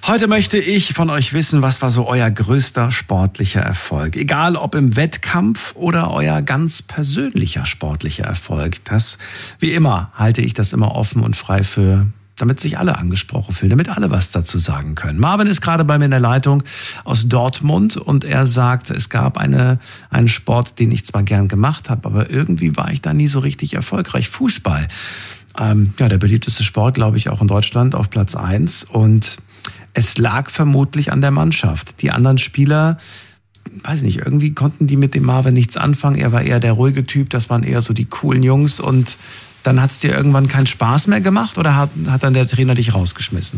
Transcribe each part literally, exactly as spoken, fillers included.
Heute möchte ich von euch wissen, was war so euer größter sportlicher Erfolg? Egal ob im Wettkampf oder euer ganz persönlicher sportlicher Erfolg. Das, wie immer, halte ich das immer offen und frei für, damit sich alle angesprochen fühlen, damit alle was dazu sagen können. Marvin ist gerade bei mir in der Leitung aus Dortmund und er sagt, es gab eine, einen Sport, den ich zwar gern gemacht habe, aber irgendwie war ich da nie so richtig erfolgreich. Fußball. Ähm, ja, der beliebteste Sport, glaube ich, auch in Deutschland auf Platz eins. Und es lag vermutlich an der Mannschaft. Die anderen Spieler, weiß nicht, irgendwie konnten die mit dem Marvin nichts anfangen. Er war eher der ruhige Typ, das waren eher so die coolen Jungs. Und dann hat es dir irgendwann keinen Spaß mehr gemacht oder hat, hat dann der Trainer dich rausgeschmissen?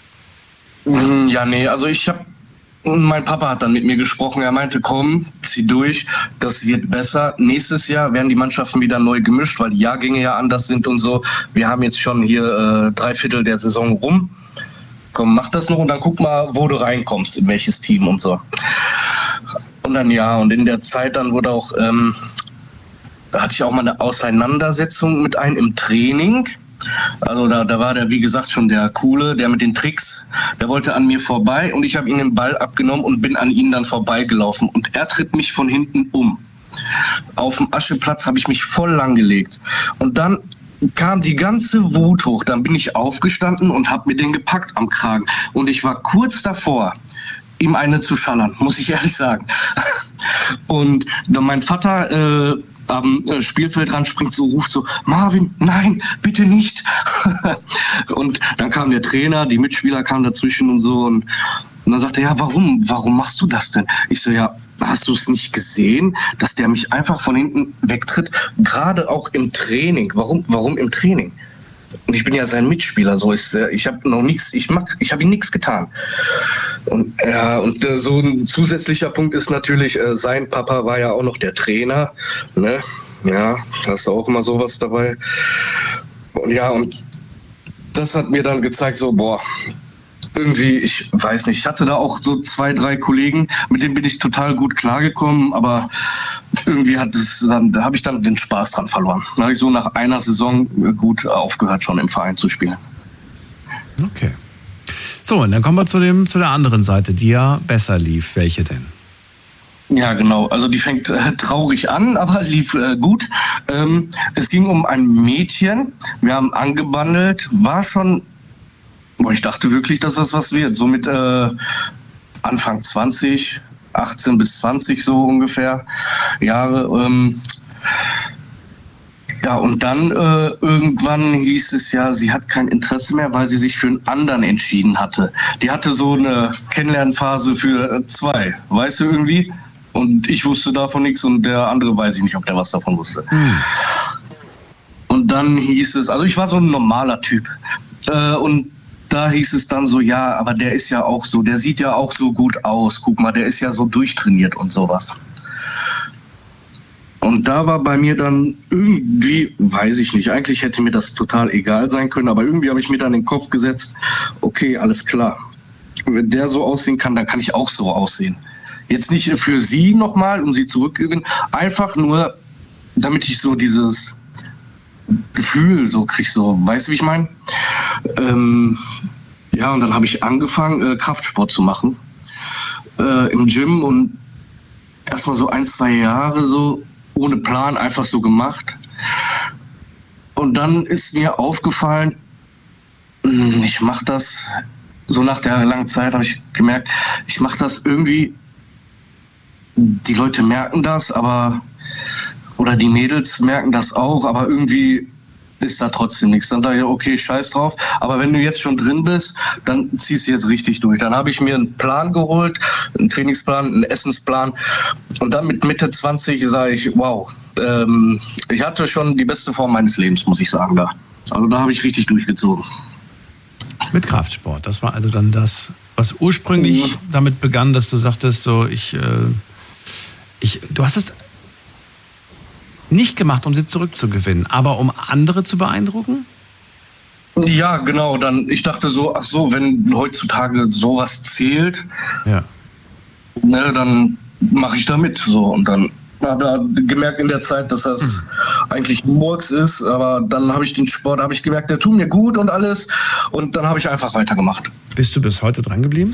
Ja, nee, also ich habe, mein Papa hat dann mit mir gesprochen. Er meinte, komm, zieh durch, das wird besser. Nächstes Jahr werden die Mannschaften wieder neu gemischt, weil die Jahrgänge ja anders sind und so. Wir haben jetzt schon hier äh, drei Viertel der Saison rum. Komm, mach das noch und dann guck mal, wo du reinkommst, in welches Team und so. Und dann ja, und in der Zeit dann wurde auch, ähm, da hatte ich auch mal eine Auseinandersetzung mit einem im Training. Also da, da war der, wie gesagt, schon der Coole, der mit den Tricks, der wollte an mir vorbei und ich habe ihm den Ball abgenommen und bin an ihn dann vorbeigelaufen. Und er tritt mich von hinten um. Auf dem Ascheplatz habe ich mich voll langgelegt. Und dann kam die ganze Wut hoch. Dann bin ich aufgestanden und habe mir den gepackt am Kragen. Und ich war kurz davor, ihm eine zu schallern, muss ich ehrlich sagen. Und dann mein Vater äh, am Spielfeldrand springt so, ruft so, Marvin, nein, bitte nicht. Und dann kam der Trainer, die Mitspieler kamen dazwischen und so. Und, und dann sagte er, ja, warum? Warum machst du das denn? Ich so, ja, hast du es nicht gesehen, dass der mich einfach von hinten wegtritt? Gerade auch im Training. Warum, warum im Training? Und ich bin ja sein Mitspieler, so ist, ich habe noch nichts, ich mach, ich habe ihm nichts getan. Und ja, und äh, so ein zusätzlicher Punkt ist natürlich, äh, sein Papa war ja auch noch der Trainer, ne? Ja, da ist auch immer sowas dabei. Und ja, und das hat mir dann gezeigt, so, boah, irgendwie, ich weiß nicht, ich hatte da auch so zwei, drei Kollegen, mit denen bin ich total gut klargekommen, aber irgendwie hat es dann, da habe ich dann den Spaß dran verloren. Da habe ich so nach einer Saison gut aufgehört, schon im Verein zu spielen. Okay. So, und dann kommen wir zu dem, zu der anderen Seite, die ja besser lief. Welche denn? Ja, genau. Also die fängt äh, traurig an, aber lief äh, gut. Ähm, es ging um ein Mädchen. Wir haben angebandelt, war schon, boah, ich dachte wirklich, dass das was wird. So mit äh, Anfang zwanzig, achtzehn bis zwanzig so ungefähr Jahre. Ähm, ja, und dann äh, irgendwann hieß es ja, sie hat kein Interesse mehr, weil sie sich für einen anderen entschieden hatte. Die hatte so eine Kennenlernphase für äh, zwei, weißt du irgendwie? Und ich wusste davon nichts und der andere weiß ich nicht, ob der was davon wusste. Hm. Und dann hieß es, also ich war so ein normaler Typ. Äh, und da hieß es dann so, ja, aber der ist ja auch so, der sieht ja auch so gut aus. Guck mal, der ist ja so durchtrainiert und sowas. Und da war bei mir dann irgendwie, weiß ich nicht, eigentlich hätte mir das total egal sein können, aber irgendwie habe ich mir dann in den Kopf gesetzt, okay, alles klar. Wenn der so aussehen kann, dann kann ich auch so aussehen. Jetzt nicht für sie nochmal, um sie zurückzugewinnen, einfach nur, damit ich so dieses Gefühl so kriege, so, weißt du, wie ich meine? Ähm, ja, und dann habe ich angefangen, äh, Kraftsport zu machen äh, im Gym und erstmal so ein, zwei Jahre so ohne Plan einfach so gemacht. Und dann ist mir aufgefallen, ich mache das, so nach der langen Zeit habe ich gemerkt, ich mache das irgendwie, die Leute merken das, aber, oder die Mädels merken das auch, aber irgendwie ist da trotzdem nichts. Dann sage ich, okay, scheiß drauf. Aber wenn du jetzt schon drin bist, dann ziehst du jetzt richtig durch. Dann habe ich mir einen Plan geholt, einen Trainingsplan, einen Essensplan. Und dann mit Mitte zwanzig sage ich, wow, ähm, ich hatte schon die beste Form meines Lebens, muss ich sagen, da. Also da habe ich richtig durchgezogen. Mit Kraftsport. Das war also dann das, was ursprünglich mhm. damit begann, dass du sagtest, so ich, äh, ich, du hast es nicht gemacht, um sie zurückzugewinnen, aber um andere zu beeindrucken? Ja, genau. Dann, ich dachte so, ach so, wenn heutzutage sowas zählt, ja. ne, dann mache ich da mit. So. Und dann habe gemerkt in der Zeit, dass das mhm. eigentlich Murks ist, aber dann habe ich den Sport, habe ich gemerkt, der tut mir gut und alles und dann habe ich einfach weitergemacht. Bist du bis heute dran geblieben?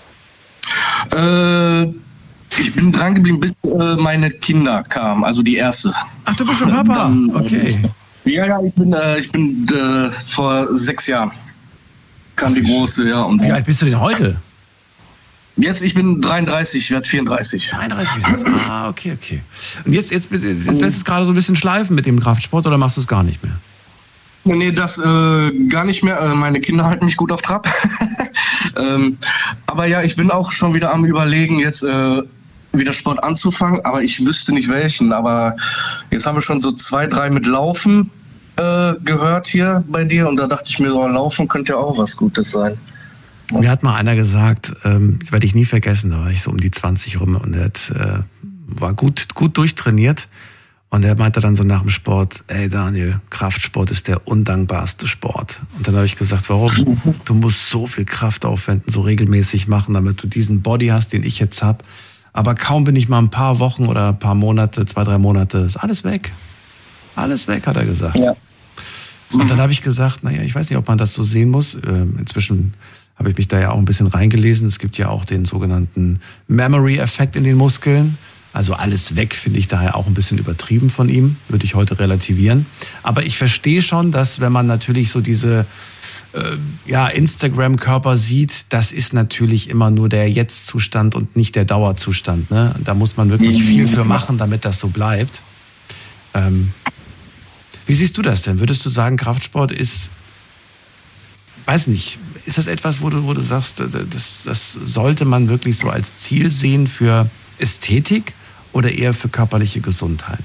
Äh, ich bin dran geblieben, bis äh, meine Kinder kamen, also die erste. Ach, du bist schon Papa? Dann, okay. Ja, ja, ich bin, äh, ich bin äh, vor sechs Jahren kam die große, ja. Und wie alt bist du denn heute? Jetzt, ich bin dreiunddreißig, ich werde vierunddreißig. dreiunddreißig, ah, okay, okay. Und jetzt, jetzt, jetzt lässt es gerade so ein bisschen schleifen mit dem Kraftsport oder machst du es gar nicht mehr? Nee, das äh, gar nicht mehr. Äh, meine Kinder halten mich gut auf Trab. ähm, aber ja, ich bin auch schon wieder am Überlegen, jetzt äh, wieder Sport anzufangen, aber ich wüsste nicht welchen. Aber jetzt haben wir schon so zwei, drei mit Laufen äh, gehört hier bei dir und da dachte ich mir, so, Laufen könnte ja auch was Gutes sein. Mir hat mal einer gesagt, ähm, das werde ich nie vergessen, da war ich so um die zwanzig rum und er hat, äh, war gut, gut durchtrainiert und er meinte dann so nach dem Sport, ey Daniel, Kraftsport ist der undankbarste Sport. Und dann habe ich gesagt, warum? Du musst so viel Kraft aufwenden, so regelmäßig machen, damit du diesen Body hast, den ich jetzt habe. Aber kaum bin ich mal ein paar Wochen oder ein paar Monate, zwei, drei Monate, ist alles weg. Alles weg, hat er gesagt. Ja. Und dann habe ich gesagt, naja, ich weiß nicht, ob man das so sehen muss. Inzwischen habe ich mich da ja auch ein bisschen reingelesen. Es gibt ja auch den sogenannten Memory-Effekt in den Muskeln. Also alles weg finde ich daher auch ein bisschen übertrieben von ihm. Würde ich heute relativieren. Aber ich verstehe schon, dass wenn man natürlich so diese äh, ja, Instagram-Körper sieht, das ist natürlich immer nur der Jetzt-Zustand und nicht der Dauerzustand. Ne? Da muss man wirklich viel für machen, damit das so bleibt. Ähm, wie siehst du das denn? Würdest du sagen, Kraftsport ist, weiß nicht, ist das etwas, wo du, wo du sagst, das, das sollte man wirklich so als Ziel sehen für Ästhetik oder eher für körperliche Gesundheit?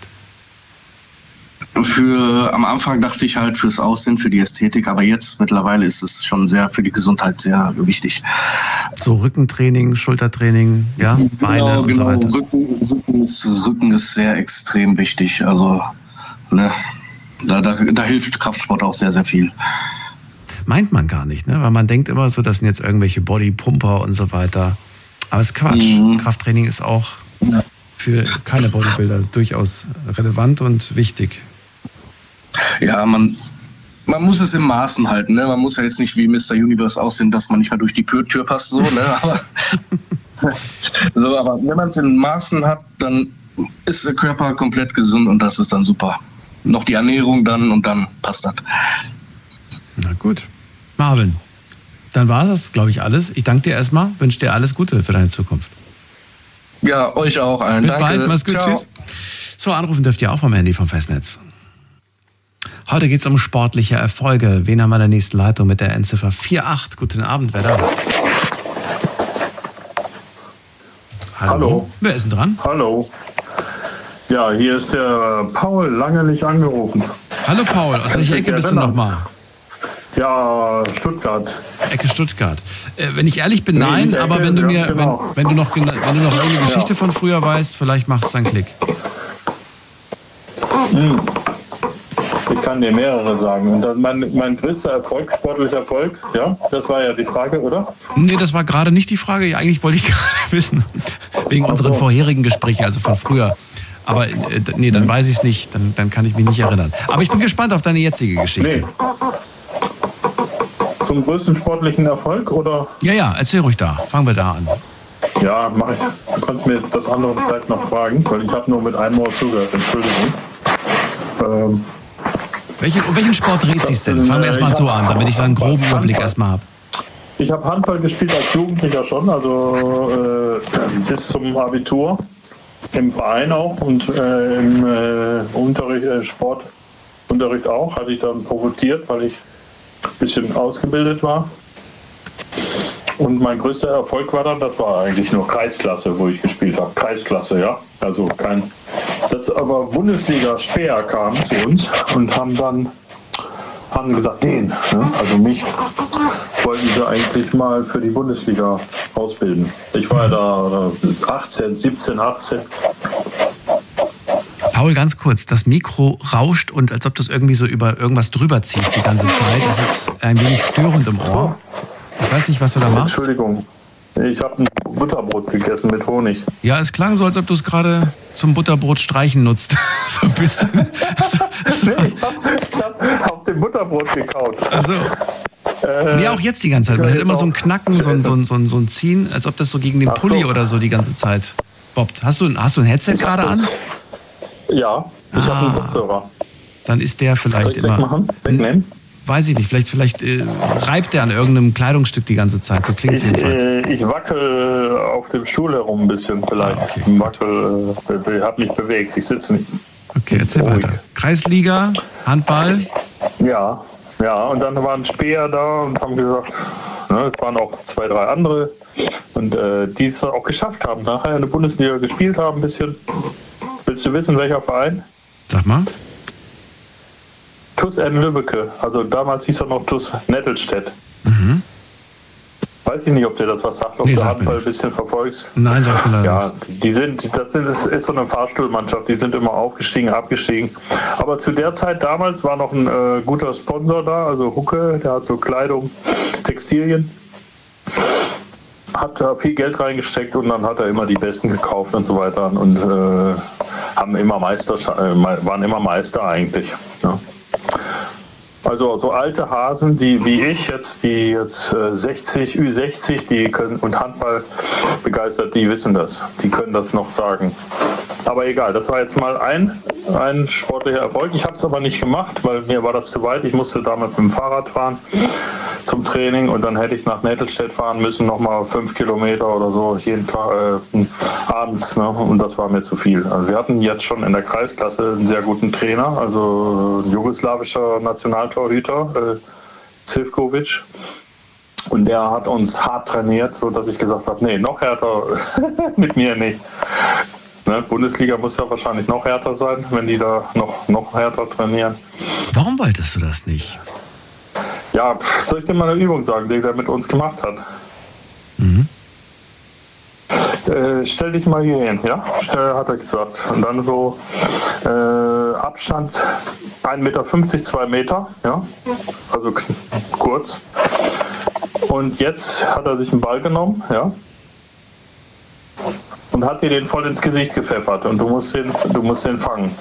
Für, am Anfang dachte ich halt fürs Aussehen, für die Ästhetik, aber jetzt mittlerweile ist es schon sehr für die Gesundheit sehr wichtig. So Rückentraining, Schultertraining, ja, Beine genau, und genau. so weiter. Rücken, Rücken, ist, Rücken ist sehr extrem wichtig, also ne, da, da, da hilft Kraftsport auch sehr, sehr viel. Meint man gar nicht, ne? Weil man denkt immer so, das sind jetzt irgendwelche Bodypumper und so weiter. Aber es ist Quatsch. Mhm. Krafttraining ist auch ja. für keine Bodybuilder durchaus relevant und wichtig. Ja, man, man muss es im Maßen halten. Ne? Man muss ja jetzt nicht wie Mister Universe aussehen, dass man nicht mehr durch die Tür passt. So, ne? aber, so, aber wenn man es in Maßen hat, dann ist der Körper komplett gesund und das ist dann super. Noch die Ernährung dann und dann passt das. Na gut. Marvin, dann war das, glaube ich, alles. Ich danke dir erstmal, wünsche dir alles Gute für deine Zukunft. Ja, euch auch allen. Bis Danke. bald, mach's gut, tschüss. So, anrufen dürft ihr auch vom Handy vom Festnetz. Heute geht es um sportliche Erfolge. Wen haben wir in der nächsten Leitung mit der Endziffer vier acht? Guten Abend, wer da? Hallo. Hallo. Wer ist denn dran? Hallo. Ja, hier ist der Paul, lange nicht angerufen. Hallo Paul, aus welcher Ecke bist du nochmal? Ja, Stuttgart. Ecke Stuttgart. Äh, wenn ich ehrlich bin, nee, nein, Ecke, aber wenn du mir, genau. wenn, wenn du noch, wenn du noch eine Geschichte ja. von früher weißt, vielleicht macht es einen Klick. Hm. Ich kann dir mehrere sagen. Und dann mein, mein größter Erfolg, sportlicher Erfolg, ja, das war ja die Frage, oder? Nee, das war gerade nicht die Frage. Eigentlich wollte ich gerade wissen, wegen also. unseren vorherigen Gesprächen, also von früher. Aber äh, nee, dann weiß ich es nicht, dann, dann kann ich mich nicht erinnern. Aber ich bin gespannt auf deine jetzige Geschichte. Nee. Zum größten sportlichen Erfolg, oder? Ja, ja, erzähl ruhig da. Fangen wir da an. Ja, mach ich. Du kannst mir das andere vielleicht noch fragen, weil ich habe nur mit einem Ohr zugehört. Entschuldigung. Ähm, Welche, um welchen Sport dreht sich denn? Fangen wir erstmal so an, damit ich dann einen groben Überblick erstmal habe. Ich habe Handball gespielt als Jugendlicher schon, also äh, bis zum Abitur. Im Verein auch und äh, im äh, Unterricht, äh, Sportunterricht auch. Hatte ich dann profitiert, weil ich ein bisschen ausgebildet war. Und mein größter Erfolg war dann, das war eigentlich nur Kreisklasse, wo ich gespielt habe. Kreisklasse, ja. Also kein. Das aber Bundesliga Speer kam zu uns und haben dann haben gesagt, den, ne? Also mich wollten sie eigentlich mal für die Bundesliga ausbilden. Ich war ja da achtzehn, siebzehn, achtzehn. Paul, ganz kurz, das Mikro rauscht und als ob du es irgendwie so über irgendwas drüber ziehst die ganze Zeit. Das ist ein wenig störend im Ohr. Ich weiß nicht, was du da machst. Entschuldigung, ich habe ein Butterbrot gegessen mit Honig. Ja, es klang so, als ob du es gerade zum Butterbrot streichen nutzt. So ein bisschen. Nee, ich habe hab auf dem Butterbrot gekaut. Also. Äh, nee, auch jetzt die ganze Zeit. Man hat immer so ein Knacken, so ein, so, ein, so, ein, so ein Ziehen, als ob das so gegen den Ach Pulli so. oder so die ganze Zeit bobbt. Hast du, hast du ein Headset gerade an? Ja, ich ah, habe einen Kopfhörer. Dann ist der vielleicht Soll ich immer... wegmachen? Wegnehmen? Weiß ich nicht, vielleicht, vielleicht äh, reibt der an irgendeinem Kleidungsstück die ganze Zeit, so klingt es jedenfalls. Äh, ich wackel auf dem Stuhl herum ein bisschen vielleicht. Ah, okay. Ich wackel, äh, habe mich bewegt, ich sitze nicht. Okay, erzähl Ruhig. weiter. Kreisliga, Handball? Ja, ja, und dann waren Speer da und haben gesagt, ne, es waren auch zwei, drei andere und äh, die es auch geschafft haben, nachher in der Bundesliga gespielt haben ein bisschen. Willst du wissen, welcher Verein? Sag mal. T U S N Lübbecke, also damals hieß er noch T U S Nettelstedt. Mhm. Weiß ich nicht, ob dir das was sagt, ob nee, du Handball ein bisschen verfolgst. Nein, sag mir Ja, die sind, das sind, das ist so eine Fahrstuhlmannschaft, die sind immer aufgestiegen, abgestiegen. Aber zu der Zeit damals war noch ein äh, guter Sponsor da, also Hucke, der hat so Kleidung, Textilien. Hat da viel Geld reingesteckt und dann hat er immer die Besten gekauft und so weiter und äh, haben immer Meister, äh, waren immer Meister eigentlich. Ja. Also so alte Hasen, die wie ich jetzt, die jetzt äh, sechzig, Ü sechzig, die können und Handball begeistert, die wissen das, die können das noch sagen. Aber egal, das war jetzt mal ein, ein sportlicher Erfolg. Ich habe es aber nicht gemacht, weil mir war das zu weit. Ich musste damals mit dem Fahrrad fahren zum Training und dann hätte ich nach Nettelstedt fahren müssen, nochmal fünf Kilometer oder so jeden Tag äh, abends, ne? Und das war mir zu viel. Also wir hatten jetzt schon in der Kreisklasse einen sehr guten Trainer, also ein jugoslawischer Nationaltorhüter, äh, Zivkovic. Und der hat uns hart trainiert, so dass ich gesagt habe, nee, noch härter mit mir nicht. Ne? Bundesliga muss ja wahrscheinlich noch härter sein, wenn die da noch, noch härter trainieren. Warum wolltest du das nicht? Ja, soll ich dir mal eine Übung sagen, die der mit uns gemacht hat? Mhm. Äh, stell dich mal hier hin, ja? Stell, hat er gesagt. Und dann so äh, Abstand ein Meter fünfzig, zwei Meter, ja? Also k- kurz. Und jetzt hat er sich einen Ball genommen, ja? Und hat dir den voll ins Gesicht gepfeffert und du musst den, du musst den fangen.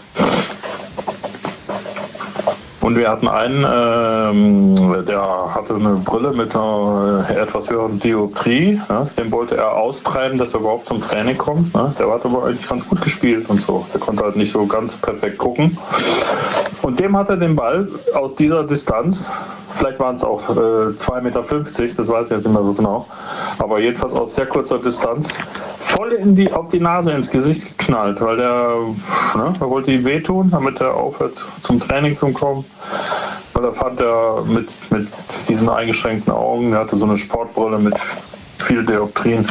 Und wir hatten einen, ähm, der hatte eine Brille mit einer etwas höheren Dioptrie. Ne? Den wollte er austreiben, dass er überhaupt zum Training kommt. Ne? Der hat aber eigentlich ganz gut gespielt und so. Der konnte halt nicht so ganz perfekt gucken. Und dem hat er den Ball aus dieser Distanz, vielleicht waren es auch äh, zwei Meter fünfzig, das weiß ich jetzt nicht mehr so genau, aber jedenfalls aus sehr kurzer Distanz, voll in die, auf die Nase ins Gesicht geknallt, weil der, ne, er wollte ihm wehtun, damit er aufhört zum Training zu kommen. Weil er fand, er mit, mit diesen eingeschränkten Augen, er hatte so eine Sportbrille mit viel Dioptrien.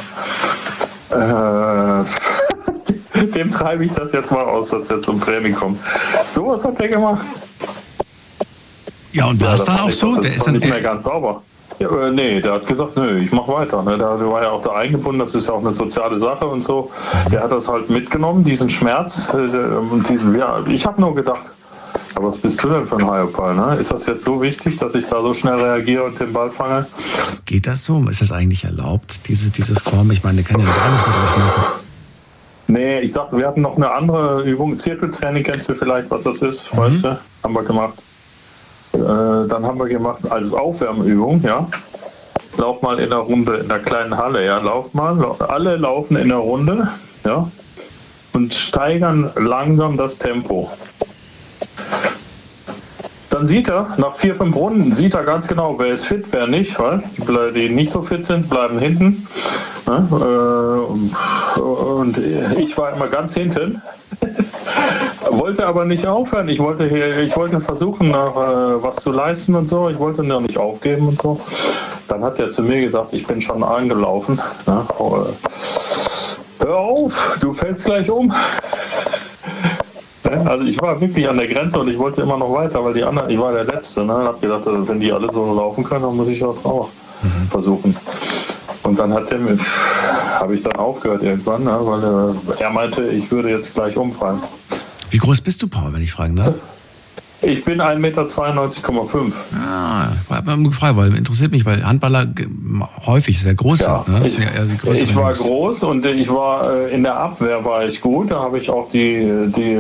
Äh, dem treibe ich das jetzt mal aus, dass er zum Training kommt. So was hat er gemacht. Ja, und war ja, es dann auch so? Das der ist ist dann nicht mehr ganz sauber. Ja, äh, nee, der hat gesagt, nö, ich mach weiter. Ne? Der, der war ja auch da eingebunden, das ist ja auch eine soziale Sache und so. Der hat das halt mitgenommen, diesen Schmerz. Äh, und diesen, ja, ich habe nur gedacht, aber was bist du denn für ein Haiopal? Ne? Ist das jetzt so wichtig, dass ich da so schnell reagiere und den Ball fange? Geht das so? Ist das eigentlich erlaubt, diese, diese Form? Ich meine, der kann ja nicht alles mit euch machen. Nee, ich sag, wir hatten noch eine andere Übung. Zirkeltraining, kennst du vielleicht, was das ist? Mhm. Weißt du? Haben wir gemacht. Äh, dann haben wir gemacht als Aufwärmübung, ja. Lauf mal in der Runde in der kleinen Halle, ja. Lauf mal. Alle laufen in der Runde, ja. Und steigern langsam das Tempo. Dann sieht er, nach vier, fünf Runden, sieht er ganz genau, wer ist fit, wer nicht, weil die, die nicht so fit sind, bleiben hinten. Und ich war immer ganz hinten, wollte aber nicht aufhören. Ich wollte, hier, ich wollte versuchen, noch was zu leisten und so. Ich wollte noch nicht aufgeben und so. Dann hat er zu mir gesagt, ich bin schon angelaufen. Hör auf, du fällst gleich um. Also ich war wirklich an der Grenze und ich wollte immer noch weiter, weil die anderen, ich war der Letzte. Ne? Ich habe gedacht, wenn die alle so laufen können, dann muss ich das auch mhm. versuchen. Und dann hat er mir, habe ich dann aufgehört irgendwann, ne? Weil er, er meinte, ich würde jetzt gleich umfallen. Wie groß bist du, Paul, wenn ich fragen darf? Ich bin ein Meter zweiundneunzig Komma fünf. Ah, ich habe mich gefragt, weil interessiert mich, weil Handballer häufig sehr groß ja, sind. Ne? Ich, ja ich war groß und ich war in der Abwehr war ich gut. Da habe ich auch die die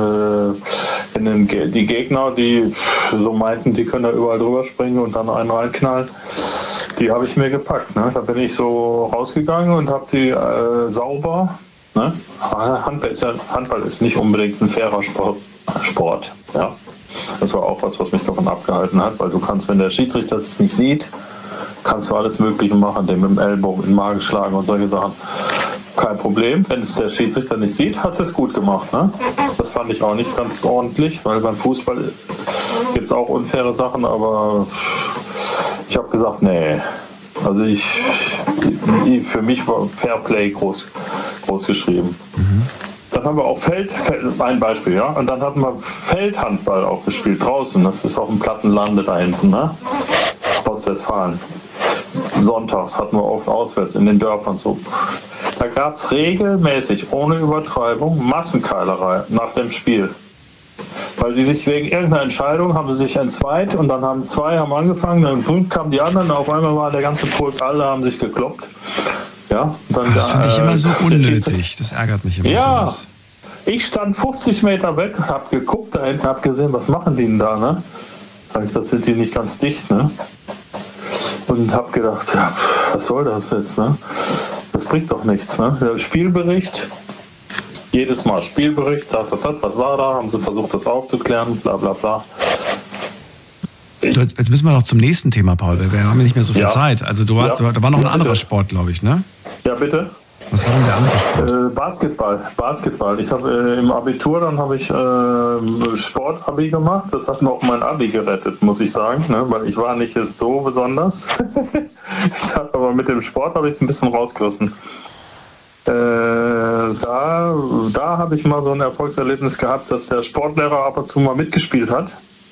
in den, die Gegner, die so meinten, die können da überall drüber springen und dann einen reinknallen. Die habe ich mir gepackt. Ne? Da bin ich so rausgegangen und habe die äh, sauber. Ne? Handball, ist ja, Handball ist nicht unbedingt ein fairer Sport. Sport ja. Das war auch was, was mich davon abgehalten hat, weil du kannst, wenn der Schiedsrichter es nicht sieht, kannst du alles Mögliche machen, dem mit dem Ellbogen in den Magen schlagen und solche Sachen. Kein Problem. Wenn es der Schiedsrichter nicht sieht, hast du es gut gemacht. Ne? Das fand ich auch nicht ganz ordentlich, weil beim Fußball gibt es auch unfaire Sachen, aber ich habe gesagt, nee. Also ich, für mich war Fairplay groß, groß geschrieben. Mhm. Dann haben wir auch Feld, Feld, ein Beispiel, ja, und dann hatten wir Feldhandball auch gespielt draußen. Das ist auf dem Plattenlande da hinten, ne? Ostwestfalen. Sonntags hatten wir oft auswärts in den Dörfern so. Da gab es regelmäßig, ohne Übertreibung, Massenkeilerei nach dem Spiel. Weil sie sich wegen irgendeiner Entscheidung haben sie sich entzweit und dann haben zwei haben angefangen, dann kamen die anderen, auf einmal war der ganze Pulk, alle haben sich gekloppt. Ja, dann das da, finde ich immer äh, so unnötig, das ärgert mich immer. Ja, sowas. Ich stand fünfzig Meter weg, hab geguckt da hinten, hab gesehen, was machen die denn da, ne? Sag ich, das sind die nicht ganz dicht, ne? Und hab gedacht, ja, was soll das jetzt, ne? Das bringt doch nichts, ne? Der Spielbericht, jedes Mal Spielbericht, das, das, das, was war da, haben sie versucht, das aufzuklären, bla bla bla. So, jetzt, jetzt müssen wir noch zum nächsten Thema, Paul, weil wir haben ja nicht mehr so viel ja. Zeit. Also du warst, ja. da war noch ein ja, anderer Sport, glaube ich, ne? Ja, bitte. Was war denn der andere Sport? Äh, Basketball. Basketball. Ich habe äh, im Abitur, dann habe ich äh, Sportabi gemacht. Das hat mir auch mein Abi gerettet, muss ich sagen, ne? Weil ich war nicht jetzt so besonders. Ich hab, aber mit dem Sport habe ich es ein bisschen rausgerissen. Äh, da da habe ich mal so ein Erfolgserlebnis gehabt, dass der Sportlehrer ab und zu mal mitgespielt hat.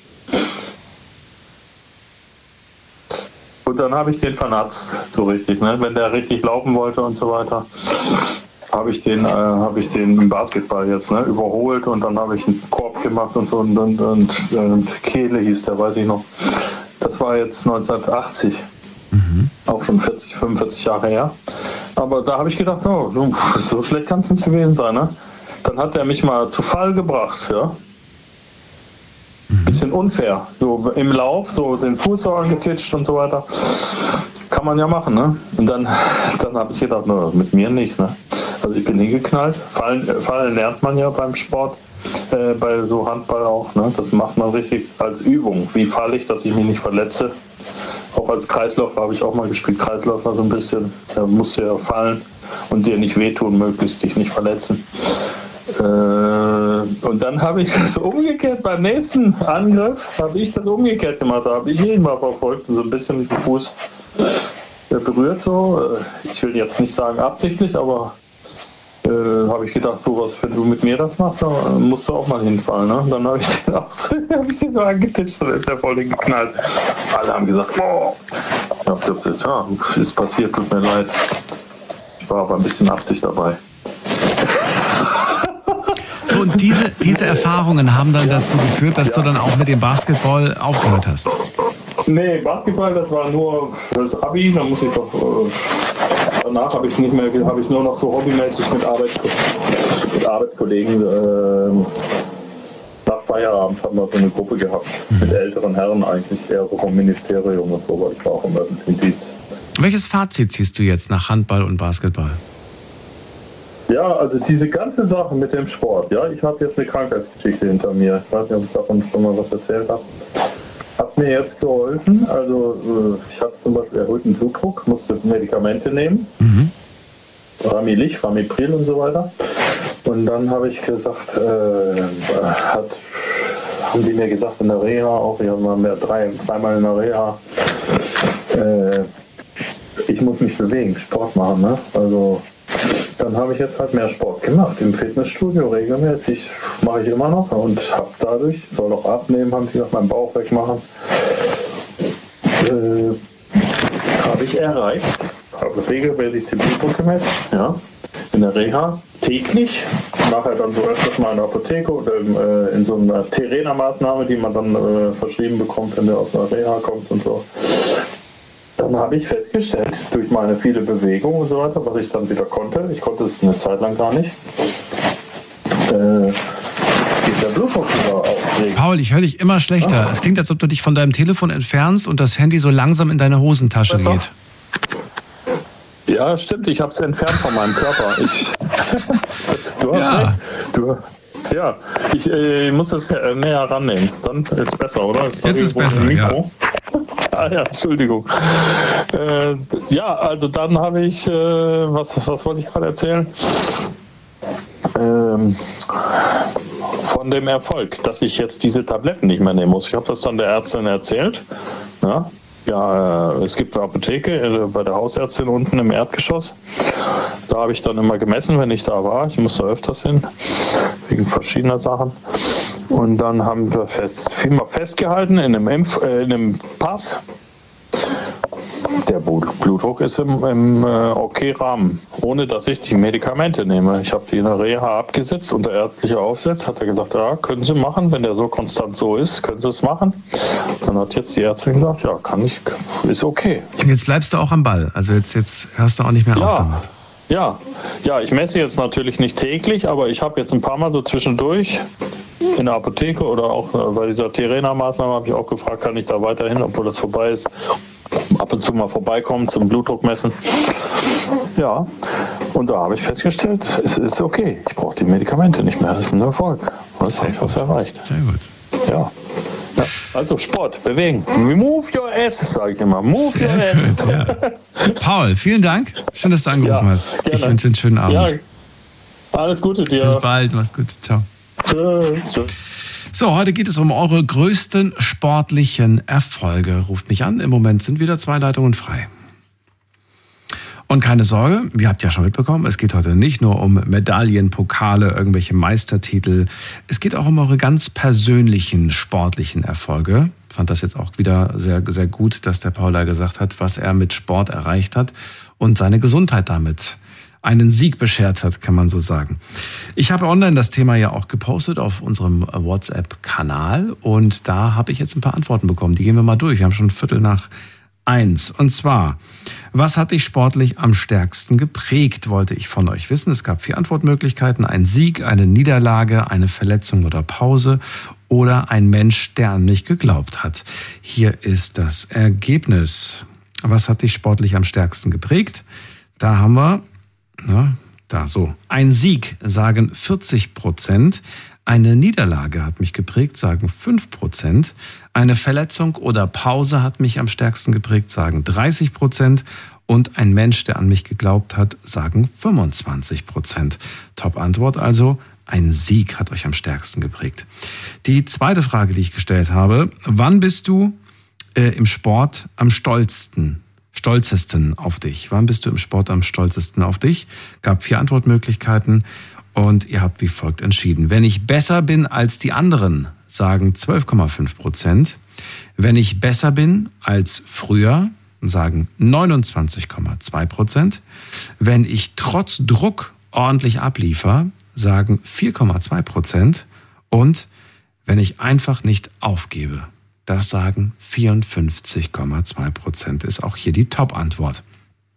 Und dann habe ich den vernatzt, so richtig, ne? Wenn der richtig laufen wollte und so weiter, habe ich den, äh, habe ich den im Basketball jetzt, ne, überholt und dann habe ich einen Korb gemacht und so und, und, und, und Kehle hieß der, weiß ich noch. Das war jetzt neunzehnhundertachtzig, mhm. Auch schon vierzig, fünfundvierzig Jahre her. Aber da habe ich gedacht, oh, so, so schlecht kann es nicht gewesen sein, ne? Dann hat er mich mal zu Fall gebracht, ja. Bisschen unfair, so im Lauf, so den Fuß so angetitscht und so weiter. Kann man ja machen, ne? Und dann, dann habe ich gedacht, no, mit mir nicht, ne? Also ich bin hingeknallt. Fallen, fallen lernt man ja beim Sport, äh, bei so Handball auch, ne? Das macht man richtig als Übung. Wie falle ich, dass ich mich nicht verletze? Auch als Kreisläufer habe ich auch mal gespielt, Kreisläufer so ein bisschen. Da musst du ja fallen und dir nicht wehtun, möglichst dich nicht verletzen. Und dann habe ich das umgekehrt, beim nächsten Angriff habe ich das umgekehrt gemacht, da habe ich ihn mal verfolgt und so ein bisschen mit dem Fuß berührt so. Ich will jetzt nicht sagen absichtlich, aber äh, habe ich gedacht, so was, wenn du mit mir das machst, dann musst du auch mal hinfallen. Ne? Und dann habe ich den auch so, hab ich den so angetitscht und ist ja voll geknallt. Alle haben gesagt, oh. Ich habe gesagt, ja, ist passiert, tut mir leid. Ich war aber ein bisschen Absicht dabei. So, und diese, diese Erfahrungen haben dann dazu geführt, dass ja. du dann auch mit dem Basketball aufgehört hast? Nee, Basketball, das war nur das Abi, da muss ich doch, äh, danach habe ich nicht mehr, habe ich nur noch so hobbymäßig mit, Arbeits, mit Arbeitskollegen, äh, nach Feierabend haben wir so eine Gruppe gehabt, mhm. mit älteren Herren eigentlich, eher so vom Ministerium und so, weil ich war auch im öffentlichen Dienst. Welches Fazit ziehst du jetzt nach Handball und Basketball? Ja, also diese ganze Sache mit dem Sport, ja, ich habe jetzt eine Krankheitsgeschichte hinter mir. Ich weiß nicht, ob ich davon schon mal was erzählt habe. Hat mir jetzt geholfen. Also ich hatte zum Beispiel erhöhten Blutdruck, musste Medikamente nehmen. Mhm. Ramilich, Ramipril und so weiter. Und dann habe ich gesagt, äh, hat, haben die mir gesagt in der Reha auch, ich habe mal mehr, drei, dreimal in der Reha, äh, ich muss mich bewegen, Sport machen, ne? Also dann habe ich jetzt halt mehr Sport gemacht, im Fitnessstudio regelmäßig, mache ich immer noch und habe dadurch, soll auch abnehmen, haben die noch meinen Bauch wegmachen, äh, habe ich erreicht, habe regelmäßig den Blutdruck gemessen, ja, in der Reha, täglich, und nachher dann so öfters mal in der Apotheke oder in, äh, in so einer Terena-Maßnahme, die man dann äh, verschrieben bekommt, wenn du aus der Reha kommst und so. Dann habe ich festgestellt, durch meine viele Bewegungen und so weiter, was ich dann wieder konnte, ich konnte es eine Zeit lang gar nicht, äh, ist der Blutdruck wieder aufgeregt. Paul, ich höre dich immer schlechter. Es klingt, als ob du dich von deinem Telefon entfernst und das Handy so langsam in deine Hosentasche Besser? geht. Ja, stimmt, ich habe es entfernt von meinem Körper. Ich, du hast Ja. recht. Du, ja, ich äh, muss das äh, näher rannehmen. Dann ist es besser, oder? Ist Jetzt ist besser, ein ja. Mikro? Ah ja, Entschuldigung. Äh, ja, also dann habe ich, äh, was, was wollte ich gerade erzählen? Ähm, von dem Erfolg, dass ich jetzt diese Tabletten nicht mehr nehmen muss. Ich habe das dann der Ärztin erzählt. Ja, ja äh, es gibt eine Apotheke äh, bei der Hausärztin unten im Erdgeschoss. Da habe ich dann immer gemessen, wenn ich da war. Ich musste öfters hin, wegen verschiedener Sachen. Und dann haben wir fest, vielmal festgehalten in einem, Impf, äh, in einem Pass. Der Blutdruck ist im, im äh, okay Rahmen, ohne dass ich die Medikamente nehme. Ich habe die in der Reha abgesetzt, unter ärztlicher Aufsicht, hat er gesagt, ja, können Sie machen, wenn der so konstant so ist, können Sie es machen. Dann hat jetzt die Ärztin gesagt, ja, kann ich, ist okay. Und jetzt bleibst du auch am Ball. Also jetzt, jetzt hörst du auch nicht mehr Ja. auf damit. Ja, ja, ich messe jetzt natürlich nicht täglich, aber ich habe jetzt ein paar Mal so zwischendurch in der Apotheke oder auch äh, bei dieser Terena-Maßnahme habe ich auch gefragt, kann ich da weiterhin, obwohl das vorbei ist, ab und zu mal vorbeikommen zum Blutdruck messen. Ja, und da habe ich festgestellt, es ist okay, ich brauche die Medikamente nicht mehr, das ist ein Erfolg. Das habe ich was erreicht. Sehr gut. Ja. Ja, also Sport, bewegen. Move your ass, sage ich immer. Move your Sehr ass. gut, ja. Paul, vielen Dank. Schön, dass du angerufen Ja, hast. gerne. Ich wünsche einen schönen Abend. Ja, alles Gute dir. Bis bald, mach's gut. Ciao. Tschüss. Tschüss. So, heute geht es um eure größten sportlichen Erfolge. Ruft mich an. Im Moment sind wieder zwei Leitungen frei. Und keine Sorge, ihr habt ja schon mitbekommen, es geht heute nicht nur um Medaillen, Pokale, irgendwelche Meistertitel. Es geht auch um eure ganz persönlichen sportlichen Erfolge. Ich fand das jetzt auch wieder sehr, sehr gut, dass der Paul da gesagt hat, was er mit Sport erreicht hat und seine Gesundheit damit einen Sieg beschert hat, kann man so sagen. Ich habe online das Thema ja auch gepostet auf unserem WhatsApp-Kanal und da habe ich jetzt ein paar Antworten bekommen. Die gehen wir mal durch. Wir haben schon Viertel nach eins. Und zwar, was hat dich sportlich am stärksten geprägt, wollte ich von euch wissen. Es gab vier Antwortmöglichkeiten. Ein Sieg, eine Niederlage, eine Verletzung oder Pause oder ein Mensch, der an mich geglaubt hat. Hier ist das Ergebnis. Was hat dich sportlich am stärksten geprägt? Da haben wir, na, da so, ein Sieg, sagen vierzig Prozent. Eine Niederlage hat mich geprägt, sagen fünf Prozent. Eine Verletzung oder Pause hat mich am stärksten geprägt, sagen dreißig Prozent. Und ein Mensch, der an mich geglaubt hat, sagen fünfundzwanzig Prozent. Top-Antwort also, ein Sieg hat euch am stärksten geprägt. Die zweite Frage, die ich gestellt habe, wann bist du äh, im Sport am stolzesten? stolzesten auf dich? Wann bist du im Sport am stolzesten auf dich? Gab vier Antwortmöglichkeiten. Und ihr habt wie folgt entschieden. Wenn ich besser bin als die anderen, sagen zwölf Komma fünf Prozent. Wenn ich besser bin als früher, sagen neunundzwanzig Komma zwei Prozent. Wenn ich trotz Druck ordentlich abliefer, sagen vier Komma zwei Prozent. Und wenn ich einfach nicht aufgebe, das sagen vierundfünfzig Komma zwei Prozent. Ist auch hier die Top-Antwort.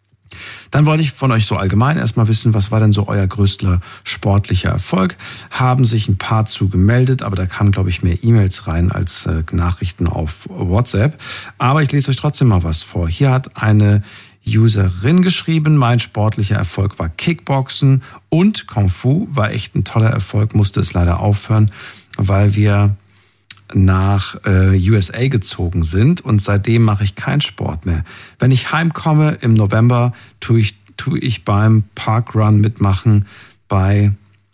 Dann wollte ich von euch so allgemein erstmal wissen, was war denn so euer größter sportlicher Erfolg? Haben sich ein paar zu gemeldet, aber da kamen, glaube ich, mehr E-Mails rein als äh, Nachrichten auf WhatsApp. Aber ich lese euch trotzdem mal was vor. Hier hat eine Userin geschrieben, mein sportlicher Erfolg war Kickboxen und Kung Fu, war echt ein toller Erfolg, musste es leider aufhören, weil wir nach äh, U S A gezogen sind und seitdem mache ich keinen Sport mehr. Wenn ich heimkomme im November, tue ich, tue ich beim Parkrun mitmachen bei,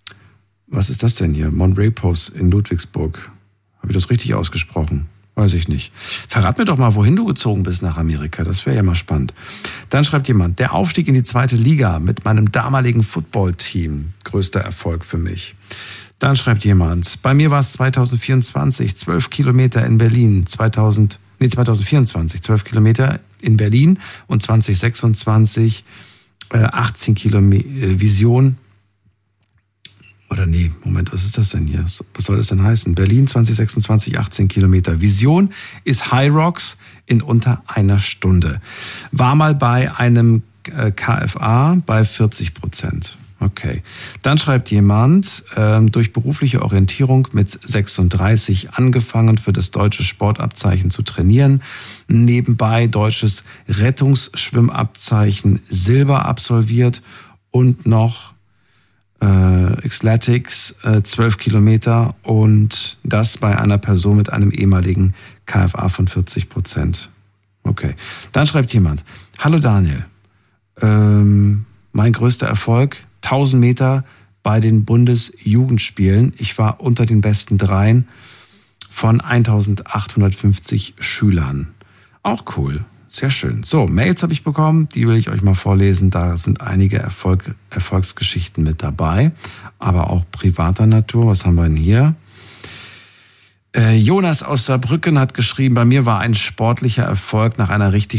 was ist das denn hier? Monterey Post in Ludwigsburg. Habe ich das richtig ausgesprochen? Weiß ich nicht. Verrat mir doch mal, wohin du gezogen bist nach Amerika. Das wäre ja mal spannend. Dann schreibt jemand, der Aufstieg in die zweite Liga mit meinem damaligen Footballteam. Größter Erfolg für mich. Dann schreibt jemand, bei mir war es zwanzig vierundzwanzig, zwölf Kilometer in Berlin, zweitausend, nee, zwanzig vierundzwanzig, zwölf Kilometer in Berlin und zwanzig sechsundzwanzig, äh, achtzehn Kilometer Vision, Oder nee, Moment, was ist das denn hier? Was soll das denn heißen? Berlin zwanzig sechsundzwanzig, achtzehn Kilometer. Vision ist High Rocks in unter einer Stunde. War mal bei einem K F A bei vierzig Prozent. Okay. Dann schreibt jemand, ähm, durch berufliche Orientierung mit sechsunddreißig angefangen, für das deutsche Sportabzeichen zu trainieren. Nebenbei deutsches Rettungsschwimmabzeichen Silber absolviert und noch äh, Xletics äh, zwölf Kilometer und das bei einer Person mit einem ehemaligen K F A von vierzig Prozent. Okay. Dann schreibt jemand, hallo Daniel, ähm, mein größter Erfolg, tausend Meter bei den Bundesjugendspielen. Ich war unter den besten dreien von eintausendachthundertfünfzig Schülern. Auch cool. Sehr schön. So, Mails habe ich bekommen. Die will ich euch mal vorlesen. Da sind einige Erfolg, Erfolgsgeschichten mit dabei. Aber auch privater Natur. Was haben wir denn hier? Äh, Jonas aus Saarbrücken hat geschrieben, bei mir war ein sportlicher Erfolg nach einer richtig